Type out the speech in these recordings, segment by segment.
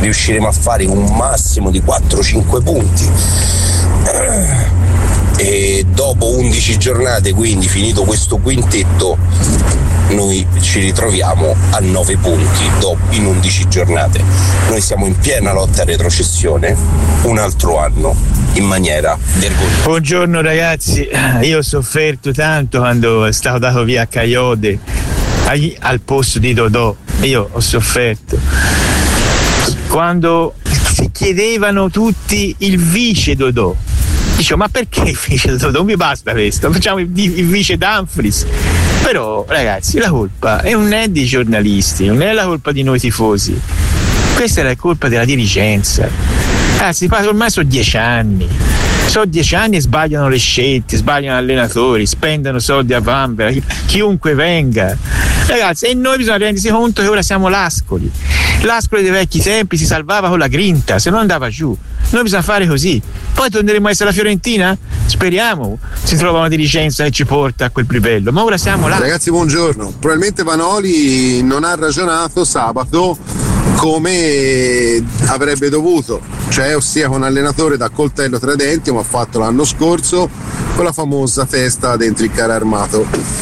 riusciremo a fare un massimo di 4-5 punti e dopo 11 giornate, quindi finito questo quintetto, noi ci ritroviamo a 9 punti in 11 giornate. Noi siamo in piena lotta a retrocessione un altro anno in maniera vergognosa. Buongiorno ragazzi, io ho sofferto tanto quando è stato dato via Coyote al posto di Dodò. Io ho sofferto quando si chiedevano tutti il vice Dodò. Dicevo, ma perché il vice Dodò? Non mi basta questo, facciamo il vice Dumfries. Però ragazzi, la colpa non è dei giornalisti, non è la colpa di noi tifosi, questa è la colpa della dirigenza. Ragazzi, ormai sono 10 anni e sbagliano le scelte, sbagliano allenatori, spendono soldi a vanvera, chiunque venga, ragazzi, e noi bisogna rendersi conto che ora siamo l'Ascoli dei vecchi tempi, si salvava con la grinta, se non andava giù. Noi bisogna fare così, poi torneremo a essere la Fiorentina? Speriamo si trova una dirigenza che ci porta a quel livello, ma ora siamo là. Ragazzi, buongiorno. Probabilmente Vanoli non ha ragionato sabato come avrebbe dovuto, cioè ossia con un allenatore da coltello tra i denti, come ha fatto l'anno scorso con la famosa testa dentro il carro armato,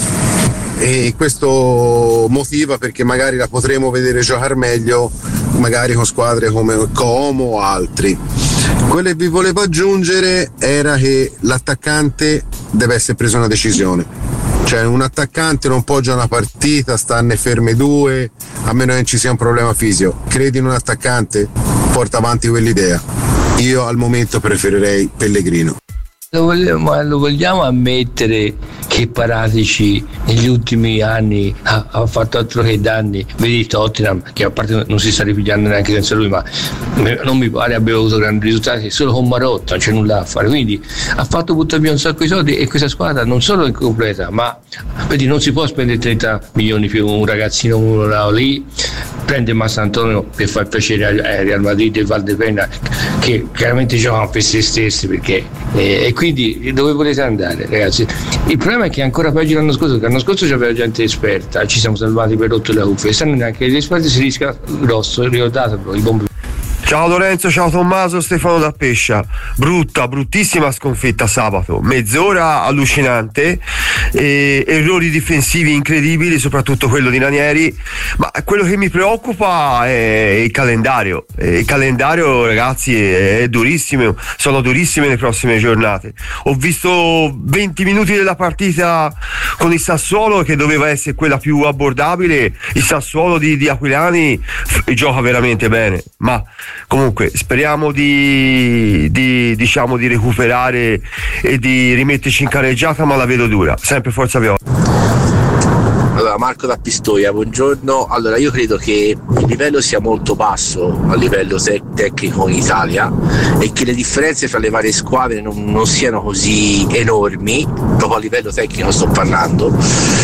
e questo motiva perché magari la potremo vedere giocare meglio magari con squadre come Como o altri. Quello che vi volevo aggiungere era che l'attaccante deve essere preso una decisione, cioè un attaccante non può giocare una partita, starne ferme 2 a meno che non ci sia un problema fisico. Credi in un attaccante? Porta avanti quell'idea. Io al momento preferirei Pellegrino. Lo vogliamo ammettere che Paratici negli ultimi anni ha fatto altro che danni? Vedi Tottenham, che a parte non si sta ripigliando neanche senza lui, ma non mi pare abbia avuto grandi risultati, solo con Marotta non c'è nulla da fare, quindi ha fatto buttare via un sacco di soldi e questa squadra non solo è incompleta, ma vedi, non si può spendere 30 milioni per un ragazzino uno lì, prende Massantonio per far piacere a Real Madrid e Valdepena, che chiaramente giocano per se stessi, perché e quindi dove volete andare, ragazzi? Il problema è che è ancora peggio l'anno scorso, perché l'anno scorso c'aveva gente esperta, ci siamo salvati per rotto le cuffie, e stanno neanche gli esperti, si rischia grosso, ricordatelo, i bombi. Ciao Lorenzo, ciao Tommaso, Stefano da Pescia. Bruttissima sconfitta sabato, mezz'ora allucinante, errori difensivi incredibili, soprattutto quello di Ranieri, ma quello che mi preoccupa è il calendario. Il calendario, ragazzi, è durissimo, sono durissime le prossime giornate. Ho visto 20 minuti della partita con il Sassuolo, che doveva essere quella più abbordabile. Il Sassuolo di Aquilani gioca veramente bene, ma comunque speriamo di recuperare e di rimetterci in carreggiata, ma la vedo dura. Sempre forza Viola. Allora, Marco da Pistoia, buongiorno. Allora, io credo che il livello sia molto basso a livello tecnico in Italia e che le differenze fra le varie squadre non siano così enormi, proprio a livello tecnico sto parlando,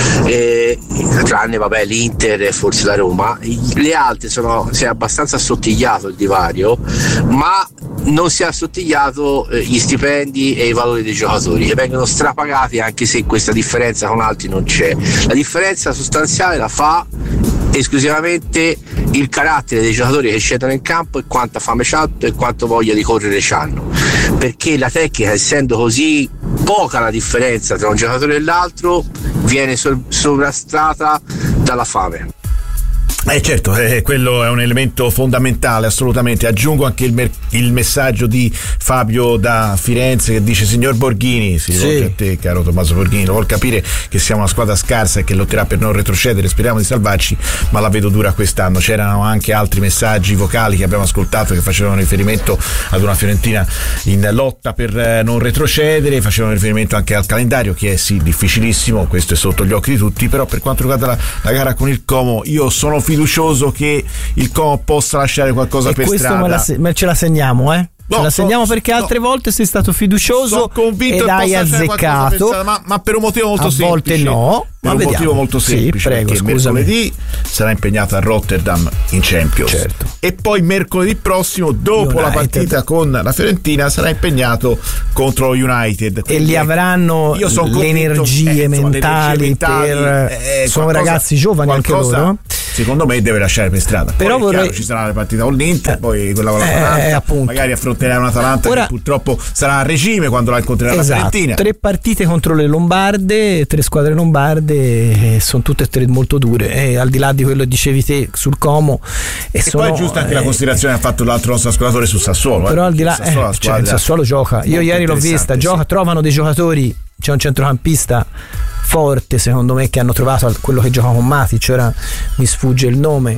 tranne l'Inter e forse la Roma. Le altre si è abbastanza assottigliato il divario, ma non si è assottigliato gli stipendi e i valori dei giocatori, che vengono strapagati, anche se questa differenza con altri non c'è. La differenza sostanziale la fa esclusivamente il carattere dei giocatori che scendono in campo e quanta fame c'hanno e quanto voglia di correre c'hanno, perché la tecnica, essendo così poca la differenza tra un giocatore e l'altro, viene sovrastata dalla fame. Certo, quello è un elemento fondamentale, assolutamente. Aggiungo anche il messaggio di Fabio da Firenze, che dice: signor Borghini, si rivolge a te, caro Tommaso Borghini, lo vuol capire che siamo una squadra scarsa e che lotterà per non retrocedere, speriamo di salvarci, ma la vedo dura quest'anno. C'erano anche altri messaggi vocali che abbiamo ascoltato che facevano riferimento ad una Fiorentina in lotta per non retrocedere, facevano riferimento anche al calendario, che è sì difficilissimo, questo è sotto gli occhi di tutti, però per quanto riguarda la gara con il Como, io sono fiducioso che il Como possa lasciare qualcosa per strada. Ma ce la segniamo, ce la segniamo, perché altre volte sei stato fiducioso ed hai azzeccato, ma per un motivo molto semplice. A volte no, per un motivo molto semplice, prego, perché mercoledì sarà impegnata a Rotterdam in Champions, certo. E poi mercoledì prossimo, dopo la partita con la Fiorentina, sarà impegnato contro United, e li avranno le energie mentali per sono ragazzi giovani anche loro, secondo me deve lasciare per strada. Però poi chiaro, ci sarà la partita con l'Inter, poi quella con l'Atalanta, magari affronterà un'Atalanta che purtroppo sarà a regime quando la incontrerà la Fiorentina. 3 partite contro le lombarde, 3 squadre lombarde, sono tutte e 3 molto dure, al di là di quello che dicevi te sul Como. E poi è giusta anche la considerazione che ha fatto l'altro nostro ascoltatore sul Sassuolo. Però al di là, il Sassuolo gioca. Io ieri l'ho vista, trovano dei giocatori, c'è un centrocampista forte secondo me che hanno trovato, quello che gioca con Matic, ora mi sfugge il nome,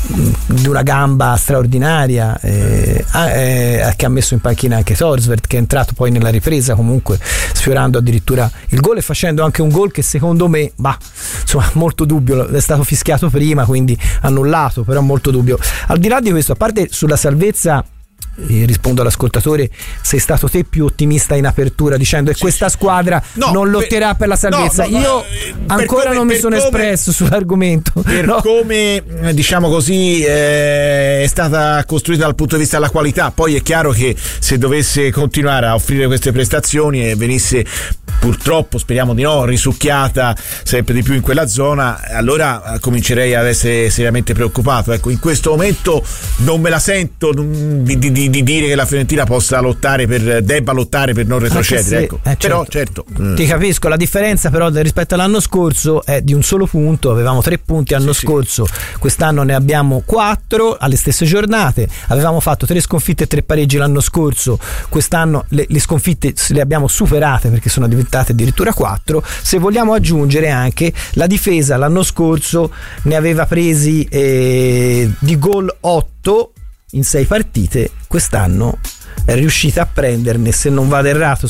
di una gamba straordinaria, che ha messo in panchina anche Thorsvert, che è entrato poi nella ripresa comunque sfiorando addirittura il gol e facendo anche un gol che secondo me insomma molto dubbio, è stato fischiato prima quindi annullato, però molto dubbio. Al di là di questo, a parte sulla salvezza, rispondo all'ascoltatore, sei stato te più ottimista in apertura dicendo che questa squadra non lotterà per la salvezza. Io ancora non mi sono espresso sull'argomento come diciamo così è stata costruita dal punto di vista della qualità. Poi è chiaro che se dovesse continuare a offrire queste prestazioni e venisse, purtroppo speriamo di no, risucchiata sempre di più in quella zona, allora comincerei ad essere seriamente preoccupato. Ecco, in questo momento non me la sento di dire che la Fiorentina debba lottare per non retrocedere, ecco. Però certo ti capisco. La differenza però rispetto all'anno scorso è di un solo punto. Avevamo 3 punti l'anno scorso, quest'anno ne abbiamo 4 alle stesse giornate. Avevamo fatto 3 sconfitte e 3 pareggi l'anno scorso, quest'anno le sconfitte le abbiamo superate perché sono diventate addirittura 4. Se vogliamo aggiungere anche la difesa, l'anno scorso ne aveva presi di gol 8 in 6 partite, quest'anno è riuscita a prenderne, se non vado errato,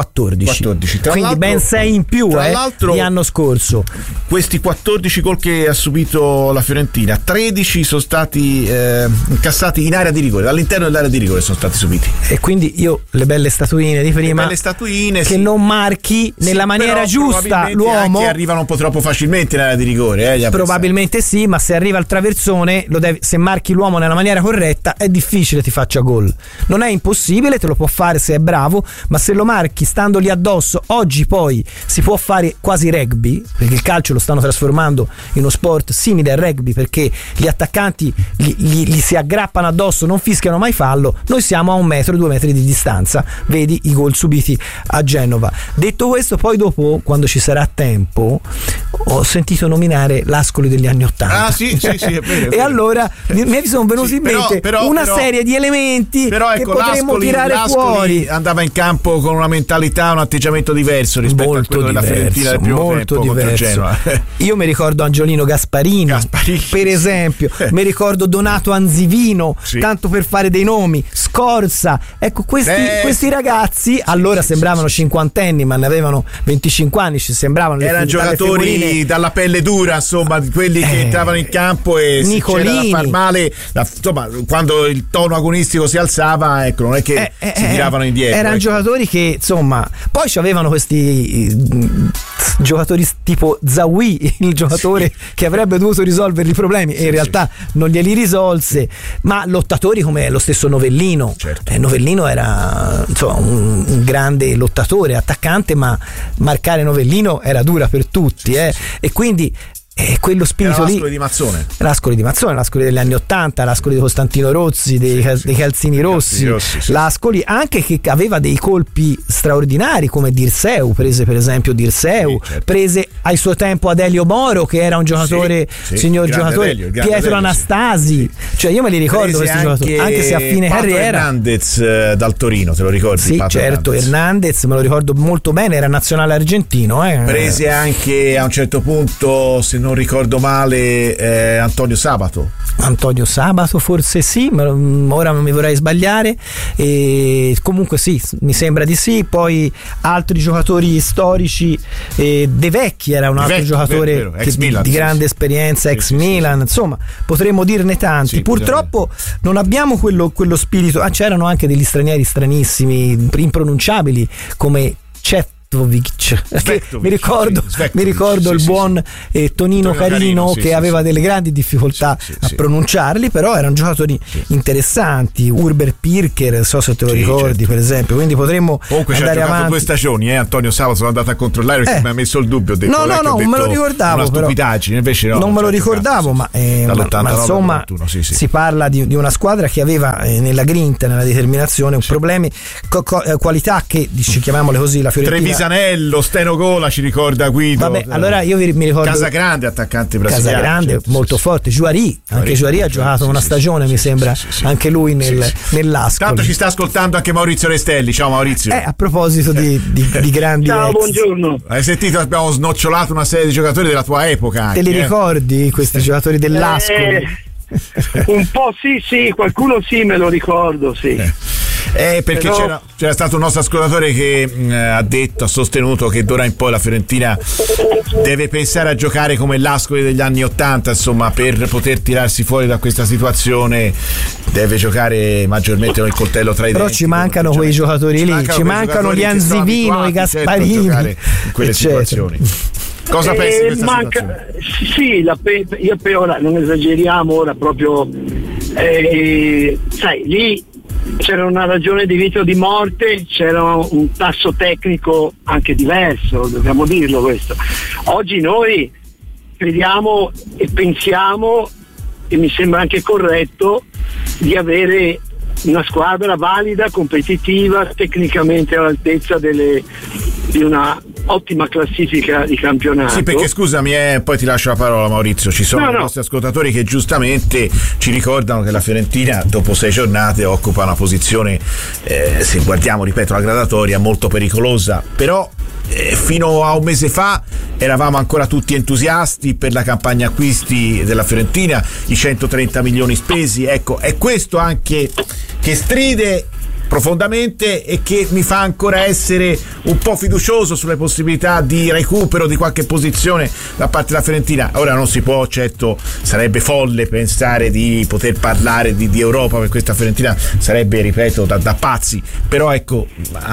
14. Quindi ben 6 in più di anno scorso. Questi 14 gol che ha subito la Fiorentina, 13 sono stati incassati in area di rigore, all'interno dell'area di rigore sono stati subiti. E quindi io le belle statuine di prima, che non marchi nella maniera giusta l'uomo, che arrivano un po' troppo facilmente in area di rigore, probabilmente sì, ma se arriva al traversone se marchi l'uomo nella maniera corretta è difficile ti faccia gol. Non è impossibile, te lo può fare se è bravo, ma se lo marchi stando lì addosso, oggi poi si può fare quasi rugby, perché il calcio lo stanno trasformando in uno sport simile al rugby, perché gli attaccanti li si aggrappano addosso, non fischiano mai fallo. Noi siamo a 1 metro, 2 metri di distanza, vedi i gol subiti a Genova. Detto questo, poi dopo, quando ci sarà tempo, ho sentito nominare l'Ascoli degli anni '80. Sì, è vero. E allora mi sono venuti in mente una serie di elementi che potremmo tirare fuori. Andava in campo con una mentalità, un atteggiamento diverso rispetto a quello della Fiorentina del primo tempo contro Genoa. Io mi ricordo Angiolino Gasparini per esempio, mi ricordo Donato Anzivino, tanto per fare dei nomi, Scorza, ecco questi ragazzi allora sembravano cinquantenni, ma ne avevano 25 anni, ci sembravano erano giocatori dalla pelle dura, insomma, quelli che entravano in campo e Nicolini, si c'era da far male, insomma, quando il tono agonistico si alzava, ecco, non è che si tiravano indietro. Erano giocatori che, insomma, poi avevano questi giocatori tipo Zawi, il giocatore che avrebbe dovuto risolvere i problemi e in realtà non glieli risolse, ma lottatori come lo stesso Novellino. Novellino era, insomma, un grande lottatore, attaccante, ma marcare Novellino era dura per tutti, e quindi quello spirito lì, l'Ascoli di Mazzone, l'Ascoli degli anni '80, l'Ascoli di Costantino Rozzi, dei calzini rossi, l'Ascoli anche che aveva dei colpi straordinari come Dirseu, prese per esempio prese al suo tempo Adelio Moro, che era un giocatore, signor giocatore, Pietro Anastasi, cioè io me li ricordo questi giocatori, anche se a fine carriera. Hernandez dal Torino, te lo ricordi? Sì, certo, Hernandez me lo ricordo molto bene, era nazionale argentino. Prese anche a un certo punto, se non ricordo male, Antonio Sabato forse sì, ma ora non mi vorrei sbagliare, e comunque sì, mi sembra di sì. Poi altri giocatori storici, De Vecchi era un altro giocatore di grande esperienza, ex Milan, insomma potremmo dirne tanti. Purtroppo non abbiamo quello spirito. C'erano anche degli stranieri stranissimi, impronunciabili, come Svetkovic. Mi ricordo il buon Tonino Carino che aveva delle grandi difficoltà a pronunciarli, però erano giocatori interessanti. Urber Pirker, so se te lo ricordi, per esempio, quindi potremmo andare avanti. 2 stagioni, Antonio Sabato, sono andato a controllare perché mi ha messo il dubbio. No, me lo ricordavo, una stupidaggine, invece no, non me lo ricordavo, ma insomma si parla di una squadra che aveva nella grinta, nella determinazione, problemi, qualità che chiamiamole così, la Fiorentina. Trevisanello, Steno Gola ci ricorda Guido. Vabbè, allora io mi ricordo Casagrande, attaccante brasiliano. Casagrande, molto forte. Juari ha giocato una stagione, mi sembra, anche lui nell'Ascoli. Tanto ci sta ascoltando anche Maurizio Restelli. Ciao Maurizio. A proposito di grandi Ciao, buongiorno. Hai sentito? Abbiamo snocciolato una serie di giocatori della tua epoca anche, te li ricordi questi giocatori dell'Ascoli? Un po' sì, qualcuno sì, me lo ricordo, sì. Perché c'era stato un nostro ascoltatore che ha sostenuto che d'ora in poi la Fiorentina deve pensare a giocare come l'Ascoli degli anni '80, insomma, per poter tirarsi fuori da questa situazione deve giocare maggiormente con il coltello tra i denti. Però ci mancano quei giocatori lì, ci mancano gli Anzivino, i Gasparini, in quelle situazioni. Cosa pensi di questa situazione? Sì, io per ora non esageriamo, ora proprio sai, lì c'era una ragione di vita o di morte, c'era un tasso tecnico anche diverso, dobbiamo dirlo questo. Oggi noi crediamo e pensiamo, e mi sembra anche corretto, di avere una squadra valida, competitiva, tecnicamente all'altezza di una ottima classifica di campionato. Sì, perché scusami, poi ti lascio la parola, Maurizio. Ci sono i nostri ascoltatori che giustamente ci ricordano che la Fiorentina dopo 6 giornate occupa una posizione, se guardiamo, ripeto, la gradatoria, molto pericolosa, però fino a un mese fa eravamo ancora tutti entusiasti per la campagna acquisti della Fiorentina, i 130 milioni spesi. Ecco, è questo anche che stride profondamente e che mi fa ancora essere un po' fiducioso sulle possibilità di recupero di qualche posizione da parte della Fiorentina. Ora non si può, certo, sarebbe folle pensare di poter parlare di Europa per questa Fiorentina, sarebbe, ripeto, da pazzi, però ecco,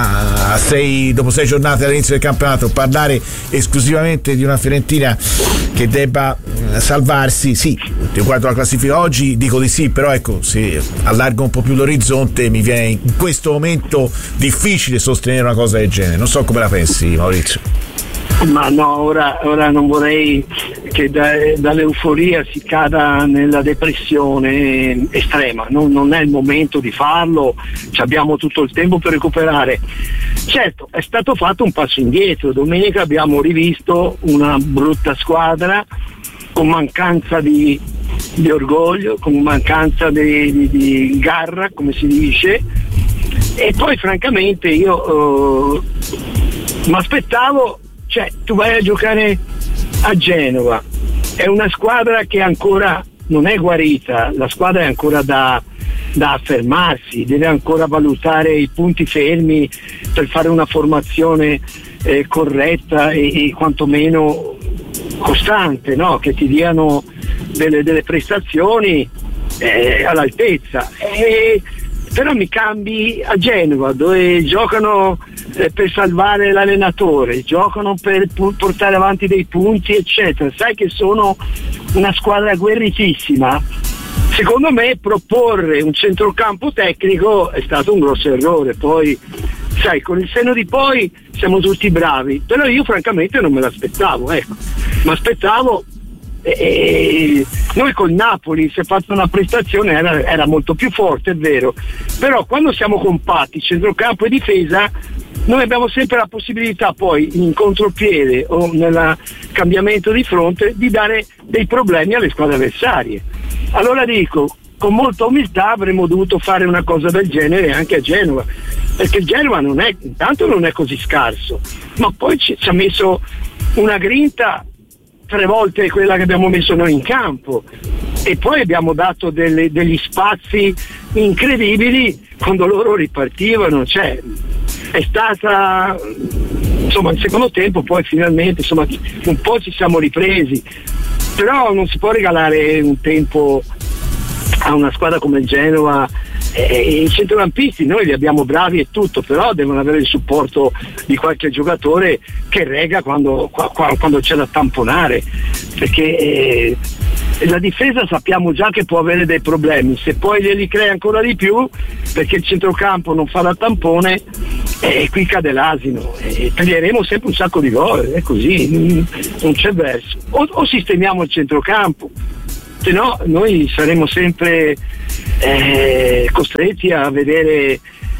dopo 6 giornate all'inizio del campionato parlare esclusivamente di una Fiorentina che debba salvarsi, sì, ti guardo la classifica oggi, dico di sì, però ecco, se allargo un po' più l'orizzonte mi viene in questo momento difficile sostenere una cosa del genere. Non so come la pensi, Maurizio. Ma no, ora non vorrei che dall'euforia si cada nella depressione estrema, non è il momento di farlo, abbiamo tutto il tempo per recuperare. Certo, è stato fatto un passo indietro, domenica abbiamo rivisto una brutta squadra con mancanza di orgoglio, con mancanza di garra, come si dice, e poi francamente io mi aspettavo, cioè tu vai a giocare a Genova, è una squadra che ancora non è guarita, la squadra è ancora da affermarsi, deve ancora valutare i punti fermi per fare una formazione corretta e quantomeno costante, no? Che ti diano delle prestazioni all'altezza. Però mi cambi a Genova, dove giocano per salvare l'allenatore, giocano per portare avanti dei punti, eccetera. Sai che sono una squadra guerritissima. Secondo me proporre un centrocampo tecnico è stato un grosso errore. Poi, sai, con il senno di poi siamo tutti bravi, però io francamente non me l'aspettavo, ecco. Mi aspettavo. Noi col Napoli si è fatta una prestazione, era molto più forte, è vero, però quando siamo compatti centrocampo e difesa noi abbiamo sempre la possibilità poi in contropiede o nel cambiamento di fronte di dare dei problemi alle squadre avversarie. Allora dico, con molta umiltà avremmo dovuto fare una cosa del genere anche a Genova, perché il Genova intanto non è così scarso, ma poi ci ha messo una grinta 3 volte quella che abbiamo messo noi in campo, e poi abbiamo dato degli spazi incredibili quando loro ripartivano, cioè è stata, insomma, il secondo tempo poi finalmente, insomma, un po' ci siamo ripresi, però non si può regalare un tempo a una squadra come il Genova I centrocampisti noi li abbiamo bravi e tutto, però devono avere il supporto di qualche giocatore che rega quando c'è da tamponare, perché la difesa sappiamo già che può avere dei problemi, se poi glieli crea ancora di più perché il centrocampo non fa da tampone, qui cade l'asino e taglieremo sempre un sacco di gol, è così, non c'è verso. O sistemiamo il centrocampo, se no noi saremo sempre costretti a vedere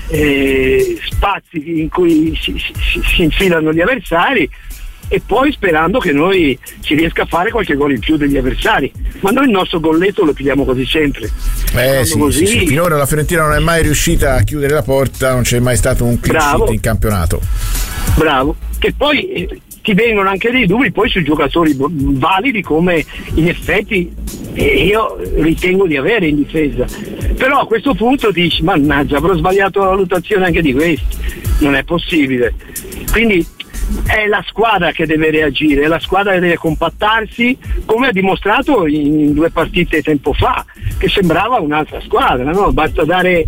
spazi in cui si infilano gli avversari, e poi sperando che noi si riesca a fare qualche gol in più degli avversari, ma noi il nostro golletto lo pigliamo quasi sempre. Sì. Finora la Fiorentina non è mai riuscita a chiudere la porta, non c'è mai stato un clean sheet in campionato. Bravo, che poi ti vengono anche dei dubbi poi sui giocatori validi, come in effetti io ritengo di avere in difesa, però a questo punto dici mannaggia, avrò sbagliato la valutazione anche di questi, non è possibile. Quindi è la squadra che deve reagire, è la squadra che deve compattarsi, come ha dimostrato in 2 partite tempo fa, che sembrava un'altra squadra, no? Basta dare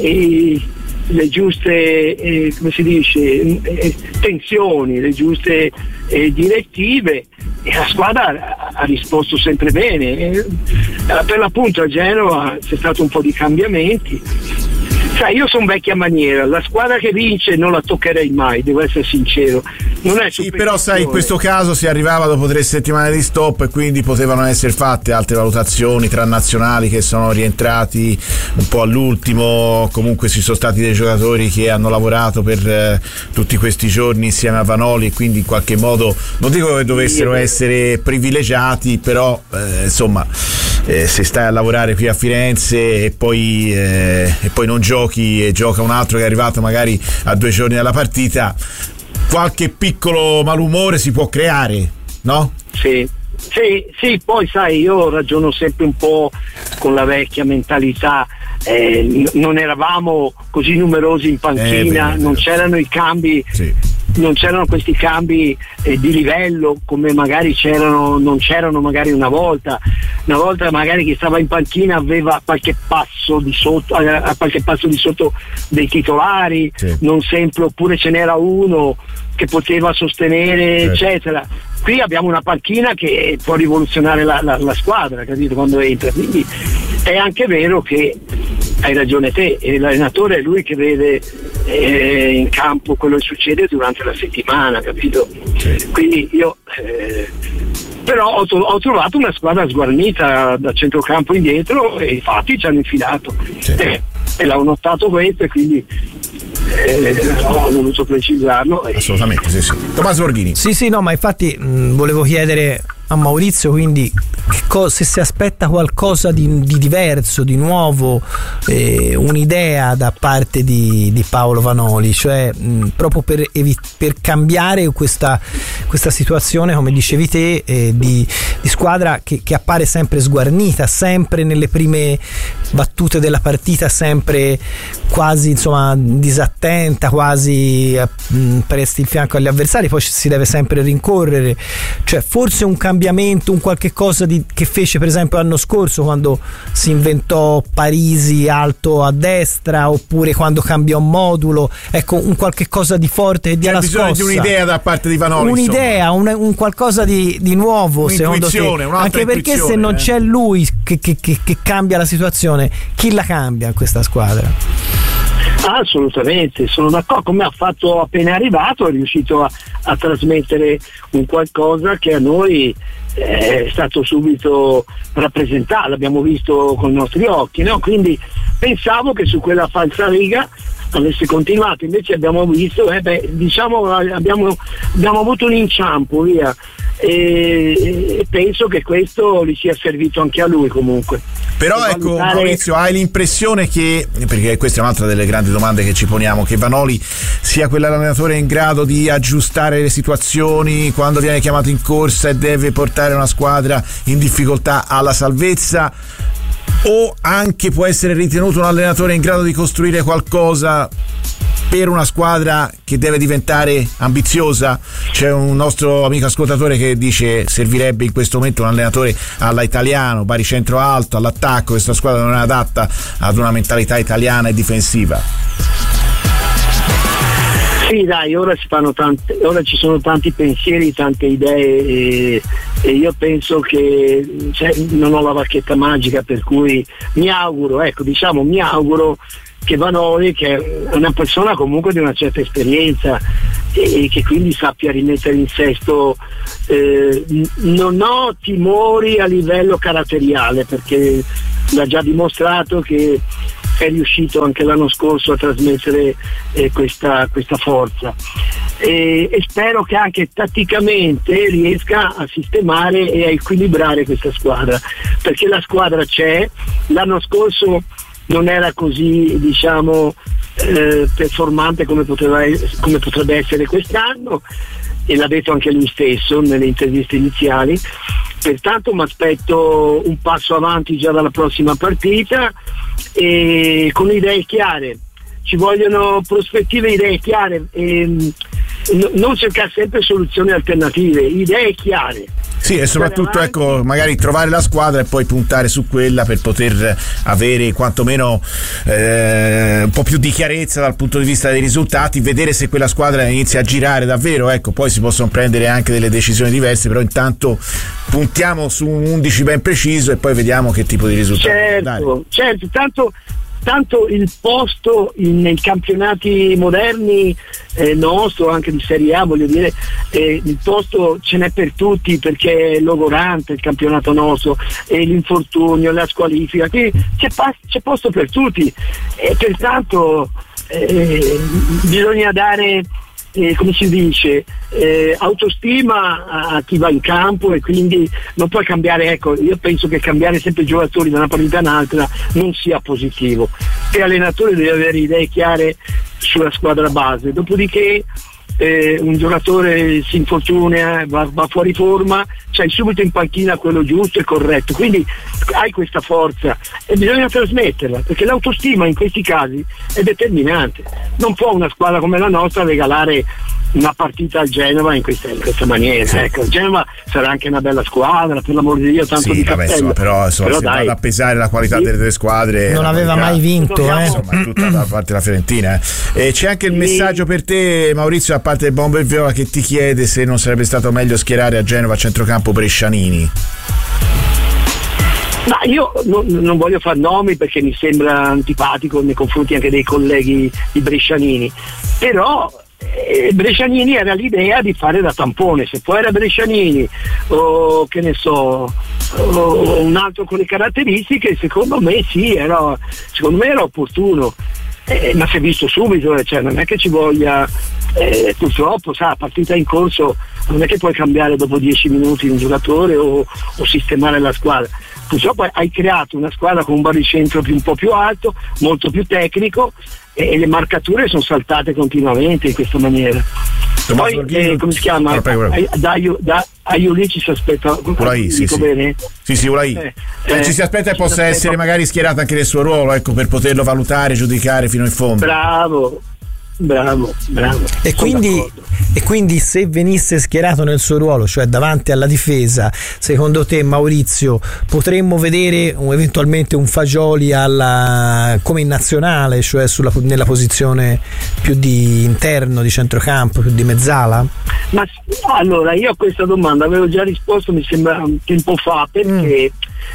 le giuste come si dice, tensioni, le giuste direttive, e la squadra ha risposto sempre bene. Per l'appunto a Genova c'è stato un po' di cambiamenti. Sai, io sono vecchia maniera, la squadra che vince non la toccherei mai, devo essere sincero. Non è sì, però sai, in questo caso si arrivava dopo 3 settimane di stop e quindi potevano essere fatte altre valutazioni tra nazionali che sono rientrati un po' all'ultimo. Comunque ci sono stati dei giocatori che hanno lavorato per tutti questi giorni insieme a Vanoli, e quindi in qualche modo non dico che dovessero essere privilegiati, però insomma se stai a lavorare qui a Firenze e poi non giochi e gioca un altro che è arrivato magari a 2 giorni dalla partita, qualche piccolo malumore si può creare, no? Sì, poi sai, io ragiono sempre un po' con la vecchia mentalità, non eravamo così numerosi in panchina, non c'erano i cambi, non c'erano questi cambi di livello come magari non c'erano magari una volta magari chi stava in panchina aveva qualche passo di sotto dei titolari, non sempre, oppure ce n'era uno che poteva sostenere, eccetera. Qui abbiamo una panchina che può rivoluzionare la squadra, capito, quando entra. Quindi è anche vero che hai ragione te, l'allenatore è lui che vede in campo quello che succede durante la settimana, capito? Quindi io però ho trovato una squadra sguarnita da centrocampo indietro, e infatti ci hanno infilato e l'ho notato questo, e quindi ho voluto precisarlo. Assolutamente, sì. Tommaso Borghini. Sì, no, ma infatti volevo chiedere a Maurizio quindi se si aspetta qualcosa di diverso, di nuovo, un'idea da parte di Paolo Vanoli, cioè proprio per cambiare questa situazione, come dicevi te, di squadra che appare sempre sguarnita, sempre nelle prime battute della partita, sempre quasi disattenta, quasi presti il fianco agli avversari, poi si deve sempre rincorrere. Cioè forse un cambiamento, un qualche cosa che fece per esempio l'anno scorso quando si inventò Parisi alto a destra, oppure quando cambiò modulo, ecco, un qualche cosa di forte che dia la scossa. C'è bisogno di un'idea da parte di Vanoli, un'idea, un qualcosa di nuovo, secondo te? Anche perché se non c'è lui che cambia la situazione, chi la cambia in questa squadra? Assolutamente, sono d'accordo. Come ha fatto appena arrivato, è riuscito a trasmettere un qualcosa che a noi è stato subito rappresentato, l'abbiamo visto con i nostri occhi, no? Quindi pensavo che su quella falsariga avesse continuato, invece abbiamo visto, abbiamo avuto un inciampo, via, e penso che questo gli sia servito anche a lui comunque. Però ecco, Maurizio, hai l'impressione che, perché questa è un'altra delle grandi domande che ci poniamo, che Vanoli sia quell'allenatore in grado di aggiustare le situazioni quando viene chiamato in corsa e deve portare una squadra in difficoltà alla salvezza, o anche può essere ritenuto un allenatore in grado di costruire qualcosa per una squadra che deve diventare ambiziosa? C'è un nostro amico ascoltatore che dice servirebbe in questo momento un allenatore alla italiano, baricentro alto, all'attacco. Questa squadra non è adatta ad una mentalità italiana e difensiva. Sì, dai, ora ci sono tanti pensieri, tante idee e io penso che non ho la bacchetta magica, per cui mi auguro che Vanoli, che è una persona comunque di una certa esperienza e che quindi sappia rimettere in sesto, non ho timori a livello caratteriale, perché l'ha già dimostrato che è riuscito anche l'anno scorso a trasmettere questa forza e spero che anche tatticamente riesca a sistemare e a equilibrare questa squadra, perché la squadra c'è. L'anno scorso non era così, performante come potrebbe essere quest'anno, e l'ha detto anche lui stesso nelle interviste iniziali. Pertanto mi aspetto un passo avanti già dalla prossima partita e con idee chiare. Ci vogliono prospettive, idee chiare e non cercare sempre soluzioni alternative, idee chiare. Sì, e soprattutto magari trovare la squadra e poi puntare su quella per poter avere quantomeno un po' più di chiarezza dal punto di vista dei risultati, vedere se quella squadra inizia a girare davvero, poi si possono prendere anche delle decisioni diverse, però intanto puntiamo su un 11 ben preciso e poi vediamo che tipo di risultato. Certo, tanto il posto nei campionati moderni nostro, anche di Serie A, voglio dire, il posto ce n'è per tutti, perché è logorante il campionato nostro, e l'infortunio, la squalifica, c'è posto per tutti e pertanto bisogna dare come si dice, autostima a chi va in campo, e quindi non puoi cambiare. Io penso che cambiare sempre giocatori da una partita a un'altra non sia positivo. L'allenatore deve avere idee chiare sulla squadra base, dopodiché un giocatore si infortuna, va fuori forma, c'hai subito in panchina quello giusto e corretto, quindi hai questa forza e bisogna trasmetterla, perché l'autostima in questi casi è determinante. Non può una squadra come la nostra regalare una partita al Genova in questa maniera. Il Genova sarà anche una bella squadra, per l'amor di Dio, tanto di cappello. Però se va a pesare la qualità delle tre squadre, non aveva mai vinto, insomma, tutta da parte della Fiorentina. E c'è anche il messaggio per te, Maurizio, da parte del Bomber Viola, che ti chiede se non sarebbe stato meglio schierare a Genova a centrocampo Brescianini. Ma io non voglio far nomi perché mi sembra antipatico nei confronti anche dei colleghi di Brescianini, però Brescianini era l'idea di fare da tampone. Se poi era Brescianini o che ne so, o un altro con le caratteristiche, secondo me era opportuno, ma si è visto subito, non è che ci voglia, purtroppo a partita in corso non è che puoi cambiare dopo 10 minuti un giocatore o sistemare la squadra. Purtroppo hai creato una squadra con un baricentro un po' più alto, molto più tecnico, e le marcature sono saltate continuamente in questa maniera. Poi come si chiama? Da Iulici si aspetta. Ulai, sì. Bene? Sì, Ulai. Ci si aspetta che possa essere magari schierato anche nel suo ruolo, per poterlo valutare, giudicare fino in fondo. Bravo. E quindi se venisse schierato nel suo ruolo, cioè davanti alla difesa, secondo te, Maurizio, potremmo vedere eventualmente un Fagioli come in nazionale, cioè nella posizione più di interno, di centrocampo, più di mezzala? Ma allora, io a questa domanda avevo già risposto, mi sembra un tempo fa, perché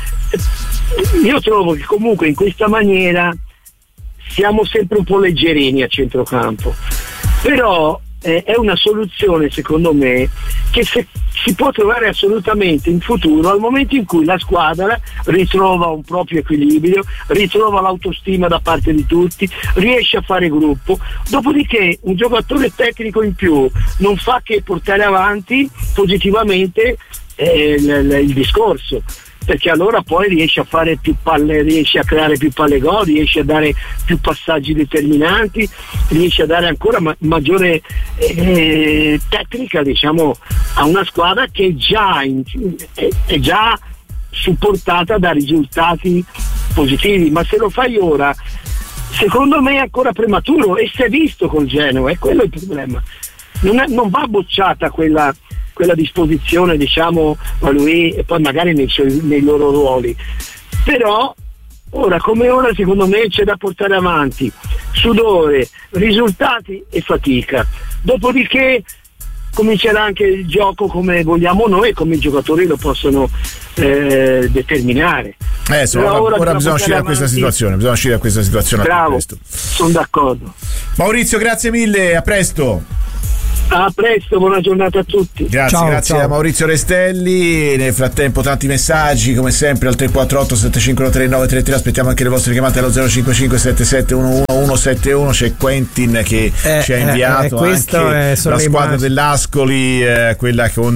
io trovo che comunque in questa maniera siamo sempre un po' leggerini a centrocampo, però è una soluzione, secondo me, che si può trovare assolutamente in futuro, al momento in cui la squadra ritrova un proprio equilibrio, ritrova l'autostima da parte di tutti, riesce a fare gruppo. Dopodiché un giocatore tecnico in più non fa che portare avanti positivamente il discorso, perché allora poi riesce a fare più palle, riesce a creare più palle gol, riesce a dare più passaggi determinanti, riesce a dare ancora maggiore tecnica, a una squadra che è già supportata da risultati positivi. Ma se lo fai ora secondo me è ancora prematuro e si è visto col Genoa, è quello il problema. Non va bocciata quella disposizione, diciamo, a lui e poi magari nei loro ruoli, però ora come ora secondo me c'è da portare avanti sudore, risultati e fatica, dopodiché comincerà anche il gioco come vogliamo noi, come i giocatori lo possono determinare. Ora bisogna uscire da questa situazione, Bravo, sono d'accordo. Maurizio, grazie mille, a presto. A presto, buona giornata a tutti. Grazie a Maurizio Restelli. Nel frattempo tanti messaggi come sempre al 348 751 3933. Aspettiamo anche le vostre chiamate allo 055 77 11171. C'è Quentin che ci ha inviato anche la squadra dell'Ascoli, quella con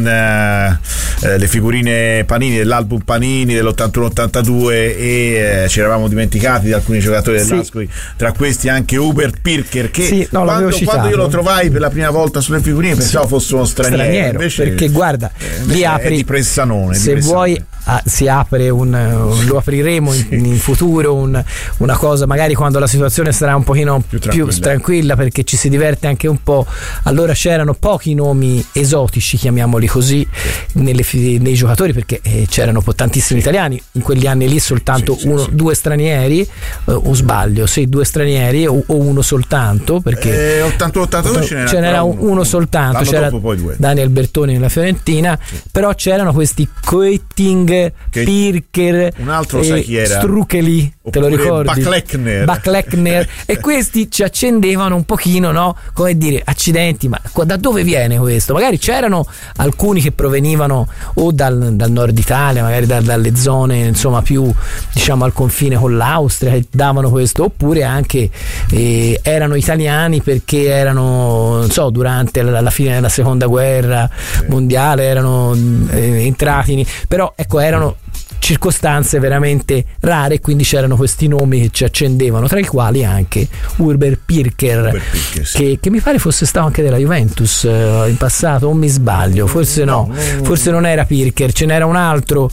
le figurine Panini dell'album Panini dell'81-82 e ci eravamo dimenticati di alcuni giocatori dell'Ascoli, tra questi anche Hubert Pirker che quando io lo trovai per la prima volta sulle figurine pensavo fosse uno straniero. Invece, perché guarda, li apri di Bressanone, se vuoi si apre lo apriremo in futuro una cosa, magari quando la situazione sarà un pochino più tranquilla, perché ci si diverte anche un po'. Allora c'erano pochi nomi esotici, chiamiamoli così, nei giocatori, perché c'erano tantissimi italiani in quegli anni lì, soltanto due stranieri, o sbaglio, due stranieri o uno soltanto, perché 81-82 ce n'era uno soltanto, c'era Daniel Bertoni nella Fiorentina, però c'erano questi Koetting, Pirker, un altro sai chi era? Strucheli, te lo ricordi? Backlechner e questi ci accendevano un pochino, no? Come dire, accidenti, ma da dove viene questo? Magari c'erano alcuni che provenivano o dal nord Italia, magari dalle zone insomma più, diciamo, al confine con l'Austria, che davano questo, oppure anche erano italiani perché erano, non so, durante la fine della seconda guerra mondiale erano entrati, però ecco, erano circostanze veramente rare, quindi c'erano questi nomi che ci accendevano, tra i quali anche Hubert Pirker, che mi pare fosse stato anche della Juventus in passato, o mi sbaglio, forse forse non era Pirker, ce n'era un altro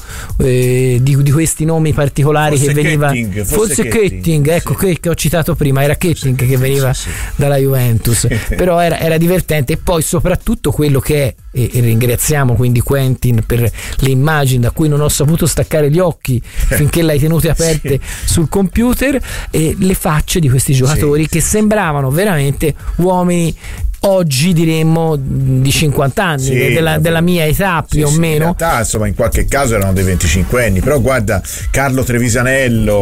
di questi nomi particolari forse che veniva forse Koetting, ecco, che ho citato prima, era Koetting che veniva dalla Juventus, però era divertente. E poi soprattutto quello che è, e ringraziamo quindi Quentin per le immagini da cui non ho saputo staccare gli occhi finché l'hai tenute aperte sul computer, e le facce di questi giocatori che sembravano veramente uomini oggi diremmo di 50 anni, della mia età più o meno. In realtà, insomma, in qualche caso erano dei 25 anni, però guarda Carlo Trevisanello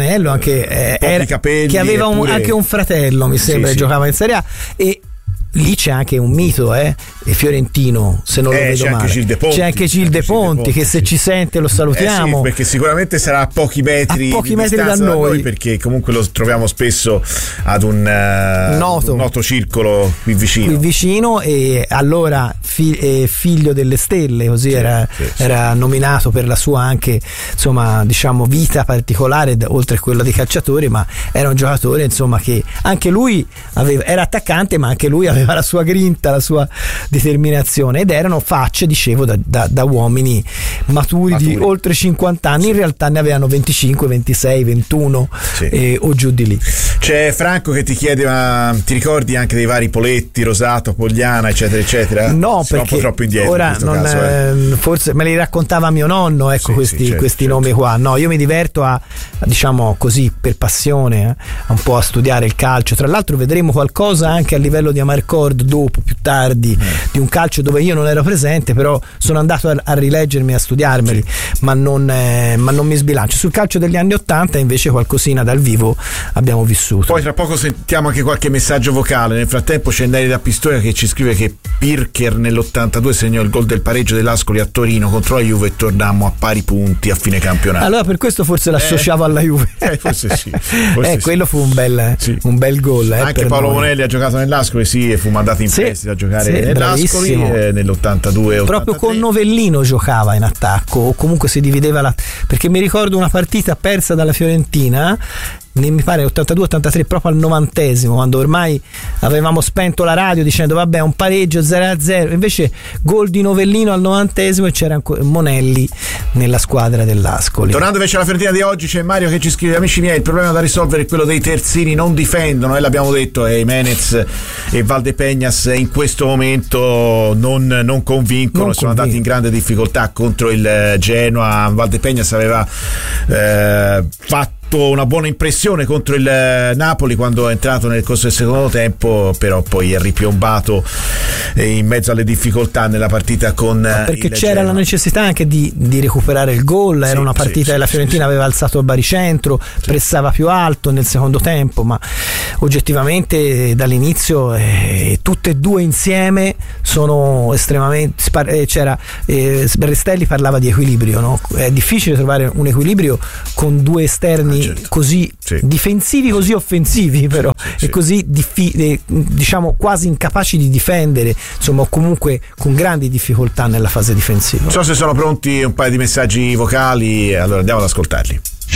anche capelli, che aveva anche un fratello, mi sembra, che giocava in Serie A, e lì c'è anche un mito fiorentino, se non lo vedo male. C'è anche Gilde Ponti che se ci sente lo salutiamo, perché sicuramente sarà a pochi metri da noi, perché comunque lo troviamo spesso ad un noto circolo qui vicino, e allora figlio delle stelle, così era nominato per la sua anche, insomma, diciamo, vita particolare oltre a quella di calciatore, ma era un giocatore, insomma, che anche lui era attaccante, ma anche lui aveva la sua grinta, la sua determinazione, ed erano facce, dicevo, da uomini maturi di oltre 50 anni. In realtà ne avevano 25, 26, 21 o giù di lì. C'è Franco che ti chiede: ma ti ricordi anche dei vari Poletti, Rosato, Pogliana, eccetera eccetera? No, perché un po' troppo indietro ora forse me li raccontava mio nonno, ecco, questi nomi qua. No, io mi diverto a diciamo così, per passione, un po' a studiare il calcio. Tra l'altro vedremo qualcosa anche a livello di Amarcord dopo, più tardi, di un calcio dove io non ero presente, però sono andato a rileggermi, a studiarmeli, ma non mi sbilancio. Sul calcio degli anni 80 invece qualcosina dal vivo abbiamo vissuto. Poi tra poco sentiamo anche qualche messaggio vocale. Nel frattempo c'è Neri da Pistoia che ci scrive che Pirker nell'82 segnò il gol del pareggio dell'Ascoli a Torino contro la Juve e tornammo a pari punti a fine campionato. Allora per questo forse l'associavo alla Juve. Forse sì. Quello fu un bel gol. Anche Paolo Monelli ha giocato nell'Ascoli, sì, fu mandato in prestito a giocare nell'Ascoli nell'82. Proprio con Novellino giocava in attacco, o comunque si divideva perché mi ricordo una partita persa dalla Fiorentina, mi pare 82-83, proprio al 90esimo, quando ormai avevamo spento la radio dicendo vabbè, un pareggio 0-0, invece gol di Novellino al 90esimo e c'era Monelli nella squadra dell'Ascoli. Tornando invece alla Fiorentina di oggi, c'è Mario che ci scrive: amici miei, il problema da risolvere è quello dei terzini, non difendono, l'abbiamo detto, Jimenez e Valdepeñas in questo momento non convincono, sono andati in grande difficoltà contro il Genoa. Valdepeñas aveva fatto una buona impressione contro il Napoli quando è entrato nel corso del secondo tempo, però poi è ripiombato in mezzo alle difficoltà nella partita con perché c'era la necessità anche di recuperare il gol, era una partita che la Fiorentina aveva alzato il baricentro, pressava più alto nel secondo tempo, ma oggettivamente dall'inizio tutte e due insieme sono estremamente Restelli parlava di equilibrio, no? È difficile trovare un equilibrio con due esterni così difensivi, così offensivi, però e così diciamo quasi incapaci di difendere, insomma, o comunque con grandi difficoltà nella fase difensiva. Non so se sono pronti un paio di messaggi vocali, allora andiamo ad ascoltarli.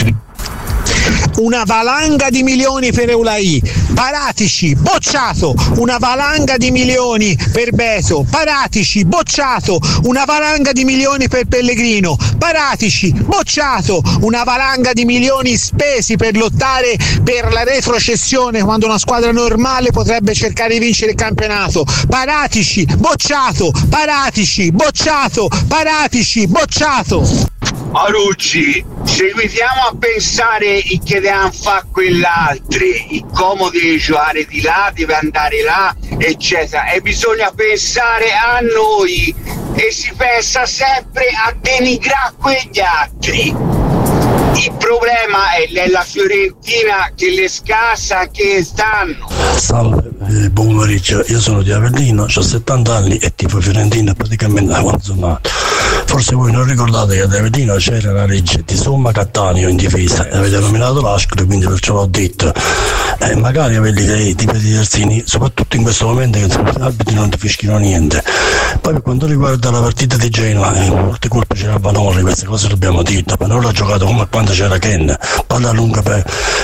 Una valanga di milioni per Eulai, Paratici bocciato. Una valanga di milioni per Beto, Paratici bocciato. Una valanga di milioni per Pellegrino, Paratici bocciato. Una valanga di milioni spesi per lottare per la retrocessione quando una squadra normale potrebbe cercare di vincere il campionato, Paratici bocciato. Paratici bocciato. Paratici bocciato. Arucci, seguitiamo a pensare che devono fare quell'altri, i comodi di giocare di là, deve andare là, eccetera, e bisogna pensare a noi e si pensa sempre a denigrare quegli altri. Il problema è la Fiorentina che le scassa che stanno. Salve, buon pomeriggio, io sono di Avellino, ho 70 anni e tifo Fiorentina praticamente da quando sono nato. Forse voi non ricordate che ad Avellino c'era la legge di Somma Cattaneo in difesa e avete nominato l'Ascoli, quindi perciò l'ho detto. Magari quelli tipi di terzini, soprattutto in questo momento che gli arbitri non ti fischino niente. Poi per quanto riguarda la partita di Genoa, molte colpe c'era Vanoli, queste cose dobbiamo dire. Vanoli ha giocato come quando c'era Ken, palla lunga per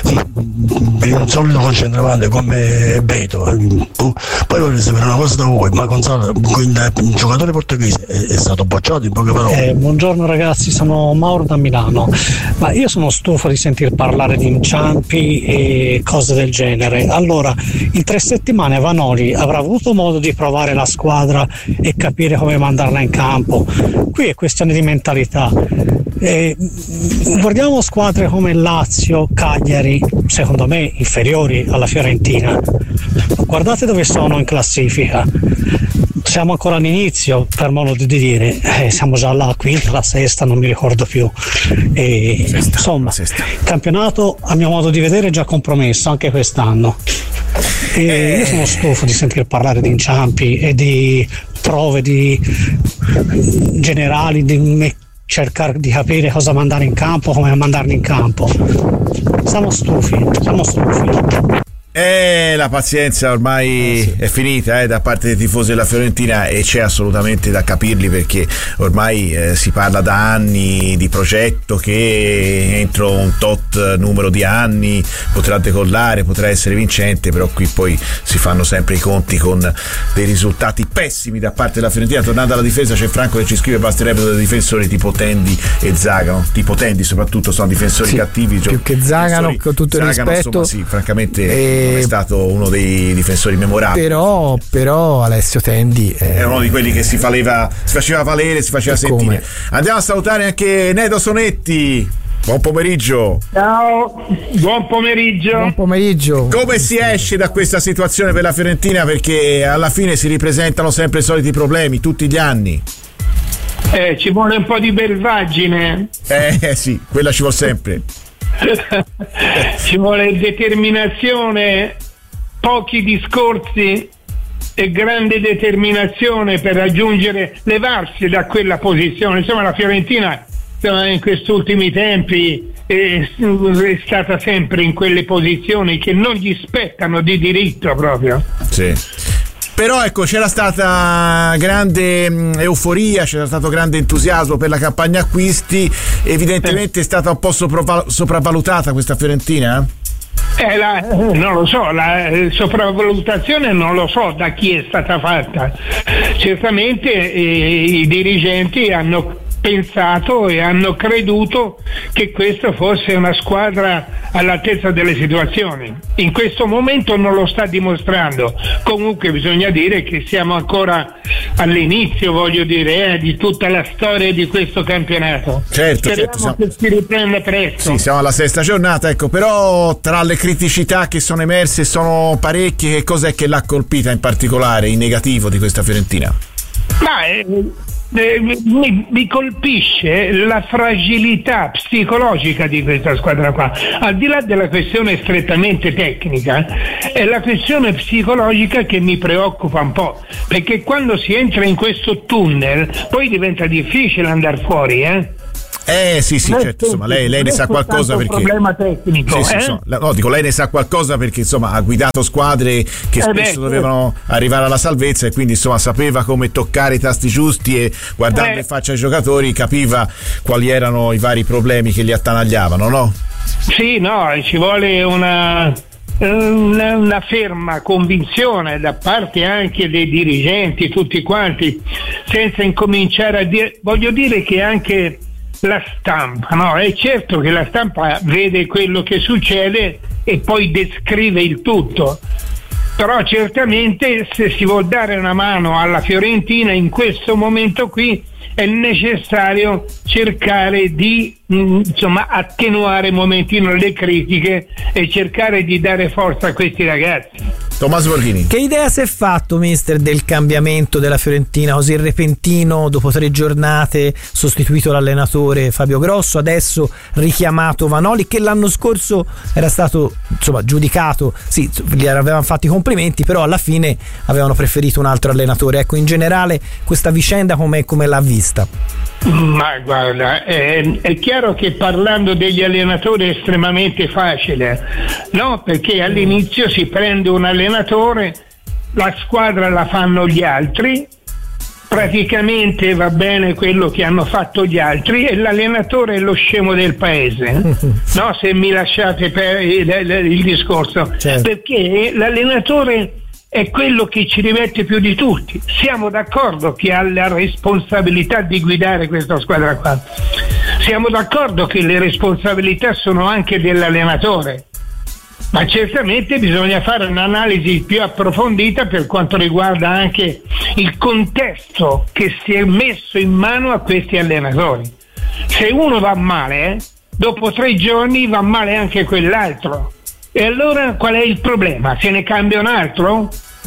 un solido concentramento come Beto. Poi voglio sapere una cosa da voi, ma Gonzalo, il giocatore portoghese è stato bocciato in poche parole? Buongiorno ragazzi, sono Mauro da Milano, ma io sono stufo di sentir parlare di inciampi e cose del genere. Allora, in 3 settimane Vanoli avrà avuto modo di provare la squadra e capire come mandarla in campo. Qui è questione di mentalità. Guardiamo squadre come Lazio, Cagliari, secondo me inferiori alla Fiorentina. Guardate dove sono in classifica. Siamo ancora all'inizio, per modo di dire, siamo già alla quinta, la sesta, non mi ricordo più. Insomma, il campionato a mio modo di vedere è già compromesso anche quest'anno. Io sono stufo di sentir parlare di inciampi e di prove generali, di cercare di capire cosa mandare in campo, come mandarli in campo. Siamo stufi. La pazienza ormai è finita da parte dei tifosi della Fiorentina, e c'è assolutamente da capirli, perché ormai si parla da anni di progetto che entro un tot numero di anni potrà decollare, potrà essere vincente, però qui poi si fanno sempre i conti con dei risultati pessimi da parte della Fiorentina. Tornando alla difesa, c'è Franco che ci scrive: basterebbero dei difensori tipo Tendi e Zagano, tipo Tendi soprattutto, sono difensori cattivi più che Zagano, con tutto il rispetto, insomma, sì, francamente non è stato uno dei difensori memorabili. Però Alessio Tendi è uno di quelli che si faceva valere, si faceva sentire. Come? Andiamo a salutare anche Nedo Sonetti. Buon pomeriggio. Ciao, buon pomeriggio. Come si esce da questa situazione per la Fiorentina? Perché alla fine si ripresentano sempre i soliti problemi tutti gli anni. Ci vuole un po' di belvaggine. Sì, quella ci vuole sempre. Ci vuole determinazione, pochi discorsi e grande determinazione per raggiungere, levarsi da quella posizione. Insomma, la Fiorentina in questi ultimi tempi è stata sempre in quelle posizioni che non gli spettano di diritto proprio. Sì. Però ecco, c'era stata grande euforia, c'era stato grande entusiasmo per la campagna acquisti, evidentemente è stata un po' sopravvalutata questa Fiorentina? Non lo so, la sopravvalutazione non lo so da chi è stata fatta. Certamente i dirigenti hanno pensato e hanno creduto che questa fosse una squadra all'altezza delle situazioni. In questo momento non lo sta dimostrando. Comunque bisogna dire che siamo ancora all'inizio, voglio dire, di tutta la storia di questo campionato. Certo, speriamo che si riprenda presto. Sì, siamo alla 6ª giornata, ecco, però tra le criticità che sono emerse sono parecchie. Che cos'è che l'ha colpita in particolare, in negativo, di questa Fiorentina? Mi colpisce la fragilità psicologica di questa squadra qua, al di là della questione strettamente tecnica. È la questione psicologica che mi preoccupa un po', perché quando si entra in questo tunnel poi diventa difficile andare fuori, sì, certo, insomma, lei ne sa qualcosa, perché un problema tecnico. Sì, no, dico, lei ne sa qualcosa perché insomma ha guidato squadre che spesso dovevano arrivare alla salvezza, e quindi insomma sapeva come toccare i tasti giusti, e guardando in faccia ai giocatori capiva quali erano i vari problemi che li attanagliavano, no? Sì, no, ci vuole una ferma convinzione da parte anche dei dirigenti, tutti quanti, senza incominciare a dire. Voglio dire che anche la stampa, no? È certo che la stampa vede quello che succede e poi descrive il tutto, però certamente se si vuol dare una mano alla Fiorentina in questo momento qui è necessario cercare di attenuare un momentino le critiche e cercare di dare forza a questi ragazzi. Tommaso Borghini. Che idea si è fatto, mister, del cambiamento della Fiorentina così repentino, dopo 3 giornate, sostituito l'allenatore Fabio Grosso, adesso richiamato Vanoli, che l'anno scorso era stato giudicato, sì, gli avevano fatto i complimenti, però alla fine avevano preferito un altro allenatore. Ecco, in generale questa vicenda come l'ha vista? Ma guarda, è chiaro che parlando degli allenatori è estremamente facile, no? Perché all'inizio si prende un allenatore, la squadra la fanno gli altri, praticamente va bene quello che hanno fatto gli altri, e l'allenatore è lo scemo del paese, no? Se mi lasciate il discorso, certo. Perché l'allenatore è quello che ci rimette più di tutti. Siamo d'accordo che ha la responsabilità di guidare questa squadra qua, siamo d'accordo che le responsabilità sono anche dell'allenatore, ma certamente bisogna fare un'analisi più approfondita per quanto riguarda anche il contesto che si è messo in mano a questi allenatori. Se uno va male, dopo 3 giorni va male anche quell'altro. E allora qual è il problema? Se ne cambia un altro?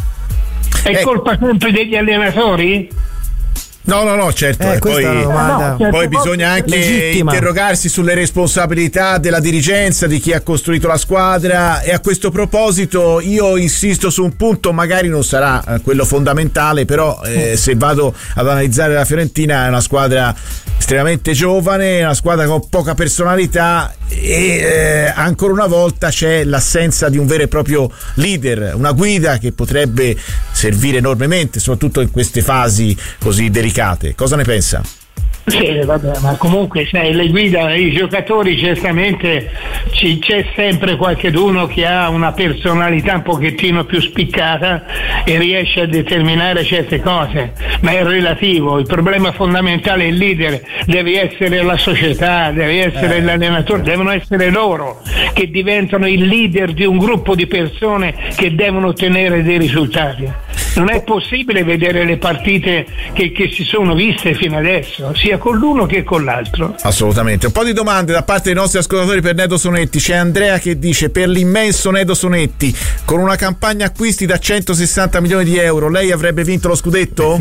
È colpa sempre degli allenatori? No, certo. Poi bisogna anche interrogarsi sulle responsabilità della dirigenza, di chi ha costruito la squadra, e a questo proposito io insisto su un punto, magari non sarà quello fondamentale, però se vado ad analizzare la Fiorentina, è una squadra estremamente giovane, una squadra con poca personalità, e ancora una volta c'è l'assenza di un vero e proprio leader, una guida che potrebbe servire enormemente, soprattutto in queste fasi così delicate. Cosa ne pensa? Sì, vabbè, ma comunque sai, le guida, i giocatori, certamente c'è sempre qualcheduno che ha una personalità un pochettino più spiccata e riesce a determinare certe cose, ma è relativo. Il problema fondamentale è il leader, deve essere la società, deve essere l'allenatore, devono essere loro che diventano il leader di un gruppo di persone che devono ottenere dei risultati. Non è possibile vedere le partite che si sono viste fino adesso, sia con l'uno che con l'altro. Assolutamente. Un po' di domande da parte dei nostri ascoltatori per Nedo Sonetti. C'è Andrea che dice: per l'immenso Nedo Sonetti, con una campagna acquisti da 160 milioni di euro, lei avrebbe vinto lo scudetto?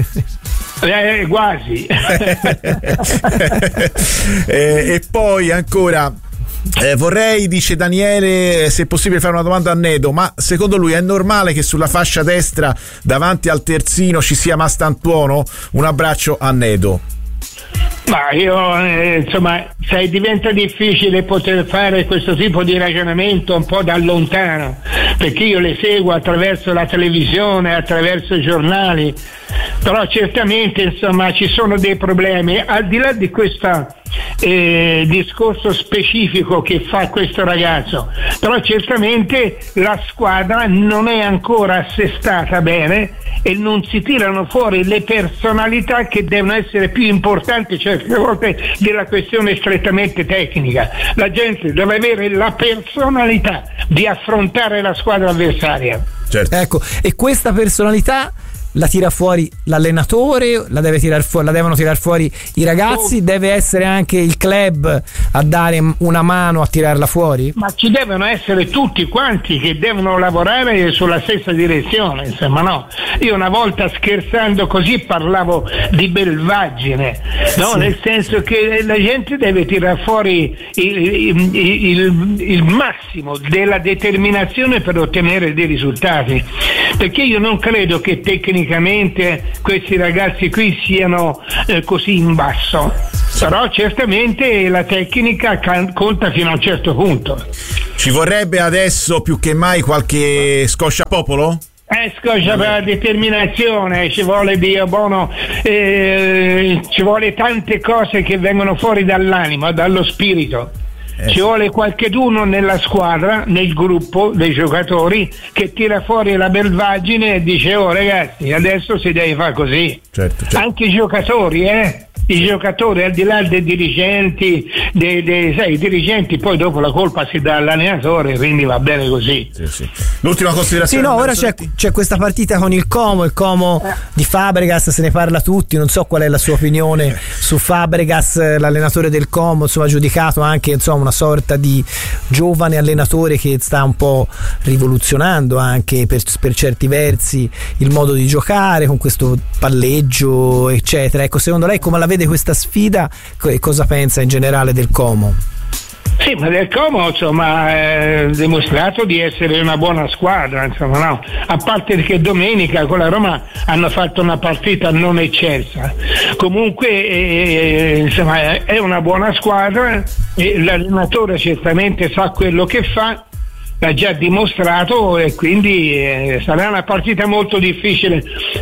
Quasi. E poi ancora vorrei, dice Daniele, se è possibile fare una domanda a Nedo, ma secondo lui è normale che sulla fascia destra davanti al terzino ci sia Mastantuono? Un abbraccio a Nedo. Ma io insomma, se diventa difficile poter fare questo tipo di ragionamento un po' da lontano, perché io le seguo attraverso la televisione, attraverso i giornali, però certamente insomma ci sono dei problemi al di là di questo discorso specifico che fa questo ragazzo, però certamente la squadra non è ancora assestata bene e non si tirano fuori le personalità che devono essere più importanti certe volte della questione strettamente tecnica. La gente deve avere la personalità di affrontare la squadra avversaria. Certo. Ecco, e questa personalità la tira fuori l'allenatore, la devono tirar fuori i ragazzi, deve essere anche il club a dare una mano a tirarla fuori? Ma ci devono essere tutti quanti che devono lavorare sulla stessa direzione, insomma, no? Io una volta scherzando così parlavo di belvaggine, no? Sì. Nel senso che la gente deve tirar fuori il massimo della determinazione per ottenere dei risultati, perché io non credo che tecnicamente questi ragazzi qui siano così in basso, però certamente la tecnica conta fino a un certo punto. Ci vorrebbe adesso più che mai qualche scosciapopolo? Scoscia per la determinazione, ci vuole Dio buono, ci vuole tante cose che vengono fuori dall'anima, dallo spirito. Ci vuole qualcheduno nella squadra, nel gruppo dei giocatori, che tira fuori la belvaggine e dice: oh ragazzi, adesso si deve fare così. Certo. Anche i giocatori, i giocatori, al di là dei dirigenti, sai, i dirigenti poi dopo la colpa si dà all'allenatore, quindi va bene così. Sì. L'ultima considerazione. Sì, no, ora c'è questa partita con il Como di Fabregas, se ne parla tutti, non so qual è la sua opinione su Fabregas, l'allenatore del Como, insomma, giudicato anche insomma una sorta di giovane allenatore che sta un po' rivoluzionando anche per certi versi il modo di giocare con questo palleggio eccetera. Ecco, secondo lei come la vede questa sfida e cosa pensa in generale del Como? Sì, ma del Como insomma ha dimostrato di essere una buona squadra, insomma, no? A parte che domenica con la Roma hanno fatto una partita non eccelsa, comunque insomma è una buona squadra e l'allenatore certamente sa quello che fa, l'ha già dimostrato e quindi sarà una partita molto difficile,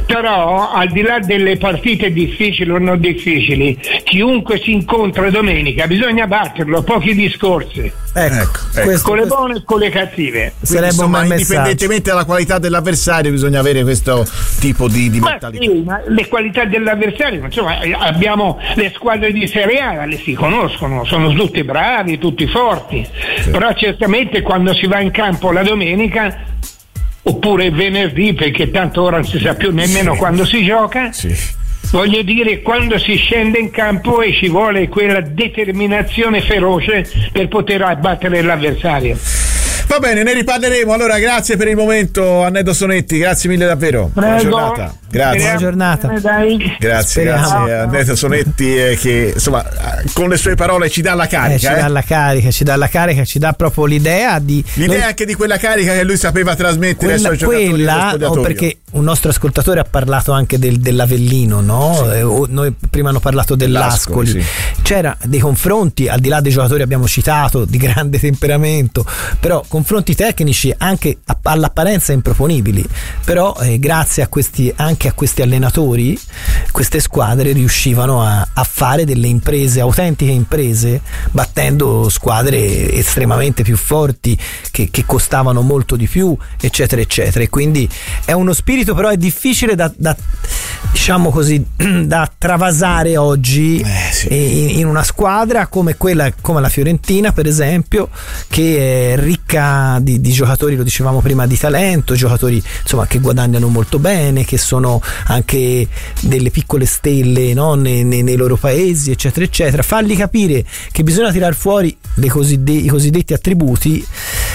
però al di là delle partite difficili o non difficili, chiunque si incontra domenica bisogna batterlo, pochi discorsi. Ecco. Con le buone e con le cattive. Quindi, insomma, indipendentemente dalla qualità dell'avversario bisogna avere questo tipo di mentalità. Sì, ma le qualità dell'avversario, insomma, abbiamo le squadre di Serie A, le si conoscono, sono tutti bravi, tutti forti, sì. Però certamente quando si va in campo la domenica oppure venerdì, perché tanto ora non si sa più nemmeno quando si gioca, sì. Voglio dire, quando si scende in campo e ci vuole quella determinazione feroce per poter abbattere l'avversario. Va bene, ne riparleremo. Allora, grazie per il momento, Annetto Sonetti, grazie mille davvero. Prego. Buona giornata. Grazie. Buona giornata. Grazie Annetto Sonetti che insomma con le sue parole ci dà la carica. Ci dà la carica, ci dà proprio l'idea anche di quella carica che lui sapeva trasmettere ai suoi giocatori. Perché un nostro ascoltatore ha parlato anche dell'Avellino, no? Sì. Noi prima hanno parlato dell'Ascoli. Sì. C'era dei confronti, al di là dei giocatori abbiamo citato di grande temperamento, però confronti tecnici anche all'apparenza improponibili, però grazie a questi allenatori queste squadre riuscivano a fare delle imprese, autentiche imprese, battendo squadre estremamente più forti che costavano molto di più, eccetera eccetera. E quindi è uno spirito, però è difficile da diciamo così da travasare oggi sì. in una squadra come la Fiorentina, per esempio, che è ricca di giocatori, lo dicevamo prima, di talento, giocatori insomma che guadagnano molto bene, che sono anche delle piccole stelle, no? nei loro paesi, eccetera eccetera. Fargli capire che bisogna tirar fuori i cosiddetti attributi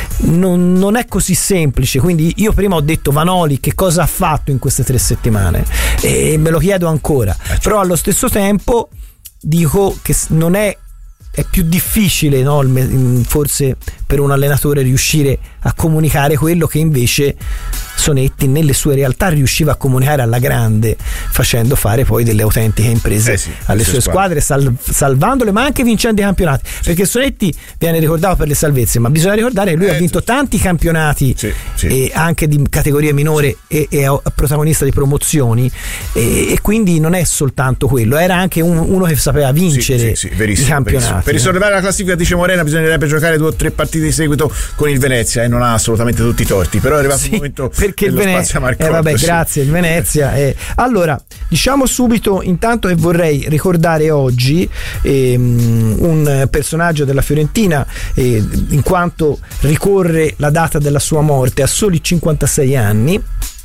non è così semplice. Quindi io prima ho detto Vanoli che cosa ha fatto in queste 3 settimane e me lo chiedo ancora, però allo stesso tempo dico che non è più difficile, no? Forse per un allenatore riuscire a comunicare quello che invece Sonetti nelle sue realtà riusciva a comunicare alla grande, facendo fare poi delle autentiche imprese alle sue squadre, salvandole ma anche vincendo i campionati, perché Sonetti viene ricordato per le salvezze, ma bisogna ricordare che lui ha vinto tanti campionati e anche di categoria minore e è protagonista di promozioni, e quindi non è soltanto quello, era anche uno che sapeva vincere i campionati. Per risollevare la classifica, dice Morena, bisognerebbe giocare 2 o 3 partite di seguito con il Venezia, e non ha assolutamente tutti i torti, però è arrivato un momento perché il Venezia grazie il Venezia. Allora diciamo subito intanto che vorrei ricordare oggi un personaggio della Fiorentina, in quanto ricorre la data della sua morte a soli 56 anni,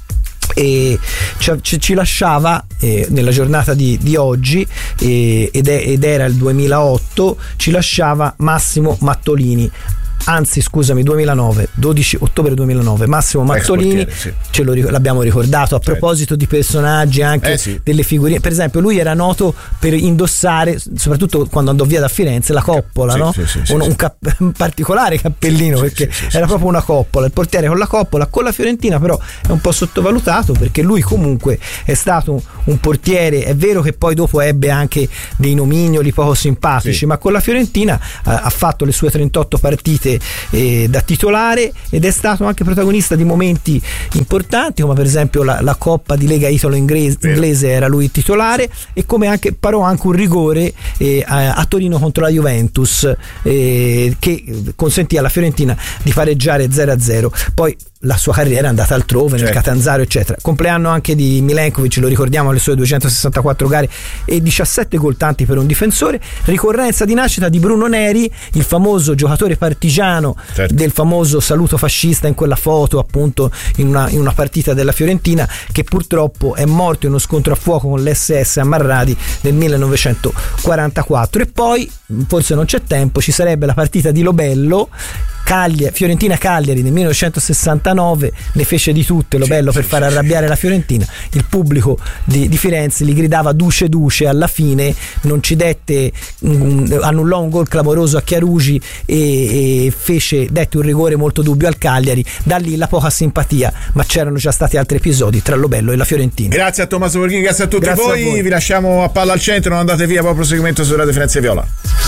e ci lasciava nella giornata di oggi, ed era il 2008, ci lasciava Massimo Mattolini. Anzi, scusami, 2009, 12 ottobre 2009, Massimo Mattolini, l'abbiamo ricordato a proposito di personaggi anche delle figurine. Per esempio, lui era noto per indossare, soprattutto quando andò via da Firenze, la coppola, no? Un particolare cappellino, perché era proprio una coppola, il portiere con la coppola. Con la Fiorentina però è un po' sottovalutato, perché lui comunque è stato un portiere, è vero che poi dopo ebbe anche dei nomignoli poco simpatici, ma con la Fiorentina ha fatto le sue 38 partite da titolare, ed è stato anche protagonista di momenti importanti, come per esempio la Coppa di Lega Italo inglese era lui titolare, e come anche parò anche un rigore a Torino contro la Juventus, che consentì alla Fiorentina di pareggiare 0-0. Poi la sua carriera è andata altrove, nel Catanzaro eccetera. Compleanno anche di Milenkovic, lo ricordiamo, alle sue 264 gare e 17 gol tanti per un difensore. Ricorrenza di nascita di Bruno Neri, il famoso giocatore partigiano del famoso saluto fascista in quella foto, appunto in una partita della Fiorentina, che purtroppo è morto in uno scontro a fuoco con l'SS a Marradi nel 1944. E poi, forse non c'è tempo, ci sarebbe la partita di Lobello, Fiorentina-Cagliari nel 1969, ne fece di tutte Lobello per far arrabbiare la Fiorentina. Il pubblico di Firenze gli gridava duce, alla fine non ci dette, annullò un gol clamoroso a Chiarugi e dette un rigore molto dubbio al Cagliari. Da lì la poca simpatia, ma c'erano già stati altri episodi tra Lobello e la Fiorentina. Grazie a Tommaso Borghini, grazie a tutti voi. Vi lasciamo a Palla al Centro, non andate via, poi proseguimento su Radio Firenze Viola.